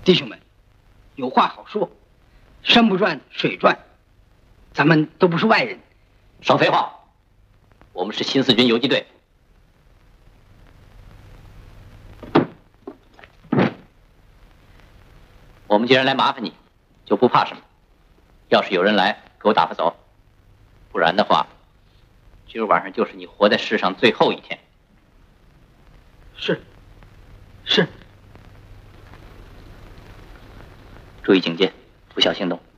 弟兄们，有话好说，山不转水转，咱们都不是外人。 少废话，我们是新四军游击队。我们既然来麻烦你，就不怕什么。要是有人来，给我打发走；不然的话，今儿晚上就是你活在世上最后一天。 是，是。 注意警戒，不小行动。